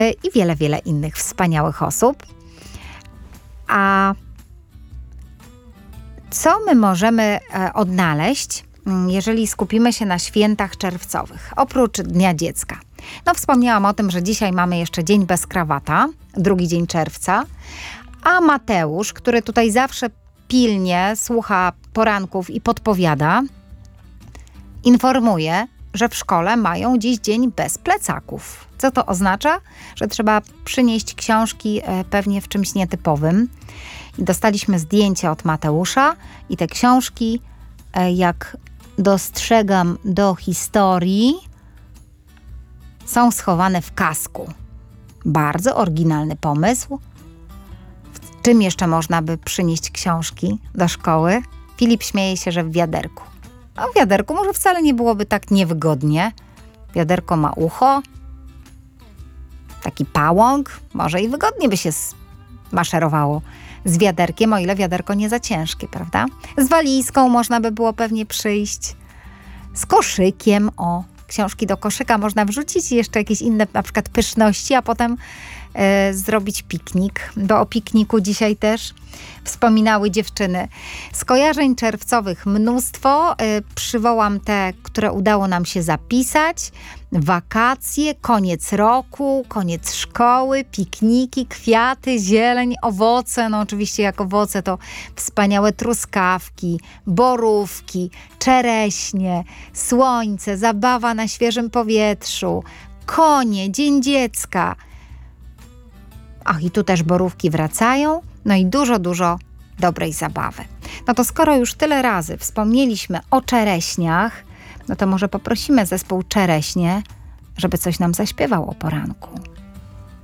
i wiele, wiele innych wspaniałych osób. A co my możemy odnaleźć, jeżeli skupimy się na świętach czerwcowych, oprócz Dnia Dziecka? No, wspomniałam o tym, że dzisiaj mamy jeszcze Dzień bez krawata, 2 dzień czerwca, a Mateusz, który tutaj zawsze pilnie słucha poranków i podpowiada, informuje, że w szkole mają dziś dzień bez plecaków. Co to oznacza? Że trzeba przynieść książki pewnie w czymś nietypowym. I dostaliśmy zdjęcie od Mateusza i te książki, jak dostrzegam do historii, są schowane w kasku. Bardzo oryginalny pomysł. Czym jeszcze można by przynieść książki do szkoły? Filip śmieje się, że w wiaderku. A w wiaderku może wcale nie byłoby tak niewygodnie. Wiaderko ma ucho, taki pałąk, może i wygodnie by się maszerowało z wiaderkiem, o ile wiaderko nie za ciężkie, prawda? Z walizką można by było pewnie przyjść, z koszykiem, książki do koszyka można wrzucić i jeszcze jakieś inne, na przykład pyszności, a potem zrobić piknik, bo o pikniku dzisiaj też wspominały dziewczyny. Skojarzeń czerwcowych mnóstwo. Przywołam te, które udało nam się zapisać. Wakacje, koniec roku, koniec szkoły, pikniki, kwiaty, zieleń, owoce. No oczywiście jak owoce to wspaniałe truskawki, borówki, czereśnie, słońce, zabawa na świeżym powietrzu, konie, Dzień Dziecka. Ach, i tu też borówki wracają, no i dużo, dużo dobrej zabawy. No to skoro już tyle razy wspomnieliśmy o czereśniach, no to może poprosimy zespół Czereśnie, żeby coś nam zaśpiewał o poranku.